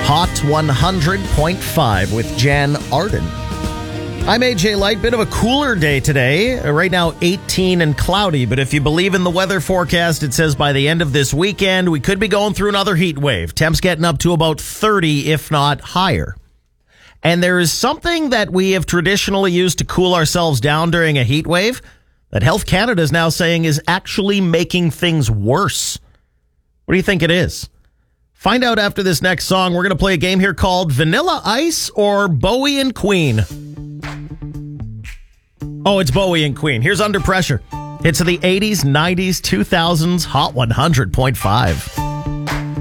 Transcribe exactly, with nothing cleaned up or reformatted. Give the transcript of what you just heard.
Hot one hundred point five with Jan Arden. I'm A J Light. Bit of a cooler day today. Uh, Right now, eighteen and cloudy. But if you believe in the weather forecast, it says by the end of this weekend, we could be going through another heat wave. Temps getting up to about thirty, if not higher. And there is something that we have traditionally used to cool ourselves down during a heat wave that Health Canada is now saying is actually making things worse. What do you think it is? Find out after this next song. We're going to play a game here called Vanilla Ice or Bowie and Queen. Oh, it's Bowie and Queen. Here's Under Pressure. Hits of the eighties, nineties, two thousands, Hot one hundred point five.